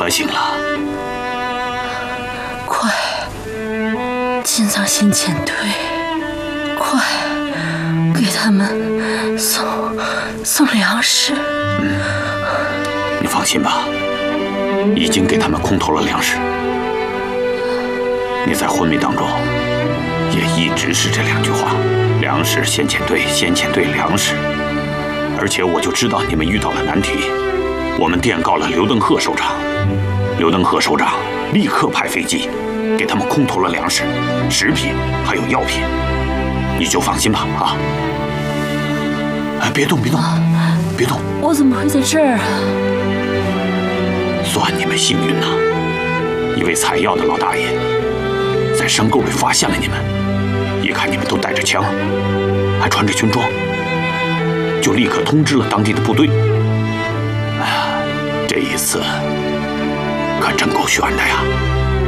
可醒了？ 快，进藏先遣队，快给他们送粮食。 你放心吧，已经给他们空投了粮食。你在昏迷当中，也一直是这2句话：粮食先遣队，先遣队粮食。而且我就知道你们遇到了难题，我们电告了刘登鹤首长，刘登鹤首长立刻派飞机给他们空投了粮食、食品还有药品。你就放心吧，啊！哎，别动，别动，别动！ 我怎么会在这儿啊？ 算你们幸运呐！一位采药的老大爷在山沟里发现了你们，一看你们都带着枪，还穿着军装，就立刻通知了当地的部队。哎呀，这一次可真够悬的呀！